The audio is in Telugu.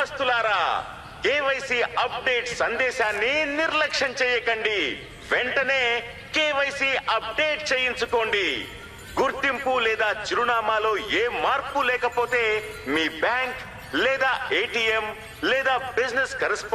వ్యాపారస్తులారా, కేవైసీ అప్డేట్ సందేశాన్ని నిర్లక్ష్యం చేయకండి. వెంటనే కేవైసీ అప్డేట్ చేయించుకోండి. గుర్తింపు లేదా చిరునామాలో ఏ మార్పు లేకపోతే మీ బ్యాంక్ లేదా ఏటీఎం లేదా బిజినెస్ కరెస్పాండెంట్